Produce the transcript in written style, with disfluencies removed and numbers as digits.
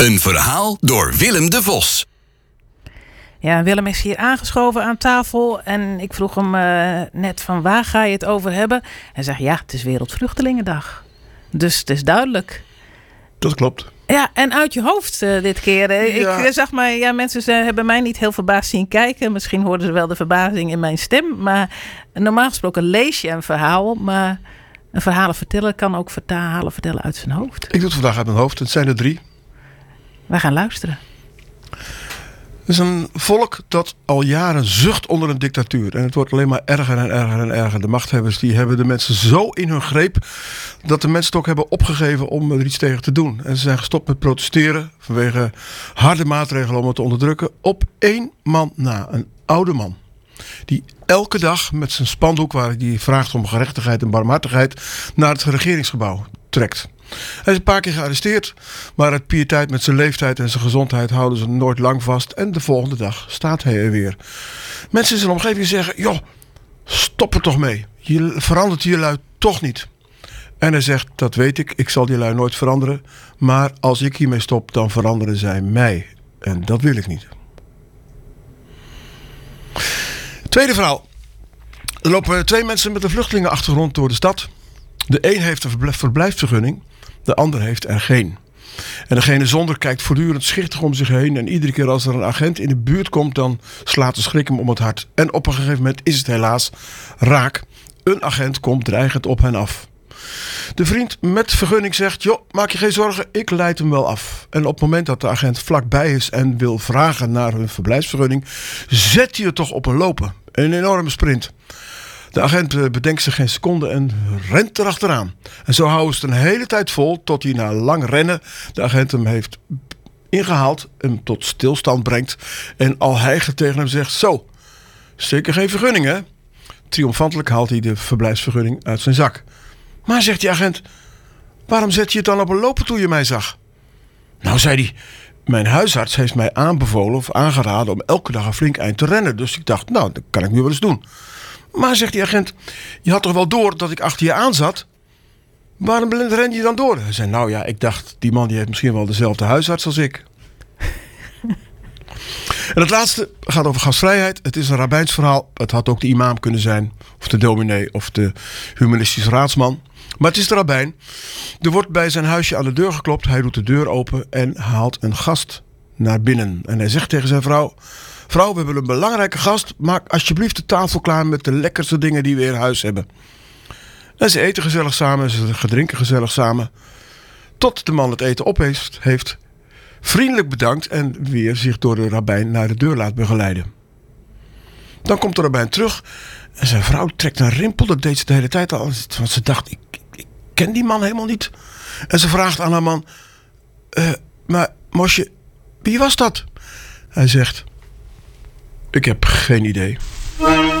Een verhaal door Willem de Vos. Ja, Willem is hier aangeschoven aan tafel en ik vroeg hem net van waar ga je het over hebben? Hij zegt ja, het is Wereldvluchtelingendag. Dus het is duidelijk. Dat klopt. Ja, en uit je hoofd dit keer. Ja. Ik zag maar, ja, mensen hebben mij niet heel verbaasd zien kijken. Misschien hoorden ze wel de verbazing in mijn stem. Maar normaal gesproken lees je een verhaal, maar een verhalenverteller kan ook verhalen vertellen uit zijn hoofd. Ik doe het vandaag uit mijn hoofd. Het zijn er 3. We gaan luisteren. Het is een volk dat al jaren zucht onder een dictatuur. En het wordt alleen maar erger en erger en erger. De machthebbers die hebben de mensen zo in hun greep dat de mensen het ook hebben opgegeven om er iets tegen te doen. En ze zijn gestopt met protesteren vanwege harde maatregelen om het te onderdrukken. Op 1 man na, een oude man. Die elke dag met zijn spandoek, waar hij vraagt om gerechtigheid en barmhartigheid, naar het regeringsgebouw trekt. Hij is een paar keer gearresteerd, maar uit piëteit met zijn leeftijd en zijn gezondheid houden ze hem nooit lang vast. En de volgende dag staat hij er weer. Mensen in zijn omgeving zeggen, joh, stop er toch mee. Je verandert die lui toch niet. En hij zegt, dat weet ik zal die lui nooit veranderen. Maar als ik hiermee stop, dan veranderen zij mij. En dat wil ik niet. Tweede verhaal. Er lopen 2 mensen met een vluchtelingenachtergrond door de stad. De een heeft een verblijfsvergunning, de ander heeft er geen. En degene zonder kijkt voortdurend schichtig om zich heen. En iedere keer als er een agent in de buurt komt, dan slaat de schrik hem om het hart. En op een gegeven moment is het helaas raak. Een agent komt dreigend op hen af. De vriend met vergunning zegt, joh, maak je geen zorgen, ik leid hem wel af. En op het moment dat de agent vlakbij is en wil vragen naar hun verblijfsvergunning, zet hij het toch op een lopen. Een enorme sprint. De agent bedenkt zich geen seconde en rent erachteraan. En zo houden ze het een hele tijd vol tot hij na lang rennen de agent hem heeft ingehaald, hem tot stilstand brengt en al hijgend tegen hem zegt, zo, zeker geen vergunning hè? Triomfantelijk haalt hij de verblijfsvergunning uit zijn zak. Maar zegt die agent, waarom zet je het dan op een lopen toen je mij zag? Nou, zei hij, mijn huisarts heeft mij aanbevolen of aangeraden om elke dag een flink eind te rennen. Dus ik dacht, nou, dat kan ik nu wel eens doen. Maar, zegt die agent, je had toch wel door dat ik achter je aan zat? Waarom ren je dan door? Hij zei, nou ja, ik dacht, die man die heeft misschien wel dezelfde huisarts als ik. En het laatste gaat over gastvrijheid. Het is een rabbijns verhaal. Het had ook de imam kunnen zijn, of de dominee, of de humanistische raadsman. Maar het is de rabbijn. Er wordt bij zijn huisje aan de deur geklopt. Hij doet de deur open en haalt een gast naar binnen. En hij zegt tegen zijn vrouw, vrouw, we hebben een belangrijke gast. Maak alsjeblieft de tafel klaar met de lekkerste dingen die we in huis hebben. En ze eten gezellig samen, ze drinken gezellig samen. Tot de man het eten op heeft vriendelijk bedankt en weer zich door de rabbijn naar de deur laat begeleiden. Dan komt de rabbijn terug en zijn vrouw trekt een rimpel. Dat deed ze de hele tijd al. Want ze dacht, ik ken die man helemaal niet. En ze vraagt aan haar man, maar Mosje, wie was dat? Hij zegt, ik heb geen idee.